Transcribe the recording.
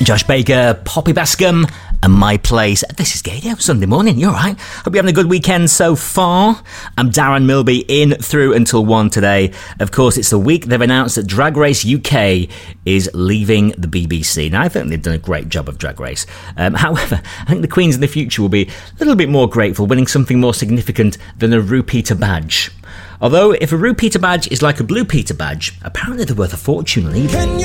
Josh Baker, Poppy Bascom, and My Place. This is Gadio, Sunday morning. You all right? Hope you're having a good weekend so far. I'm Darren Milby, in through until 1 today. Of course, it's the week they've announced that Drag Race UK is leaving the BBC. Now, I think they've done a great job of Drag Race. However, I think the Queens in the future will be a little bit more grateful, winning something more significant than a Rue Peter badge. Although, if a Rue Peter badge is like a Blue Peter badge, apparently they're worth a fortune leaving.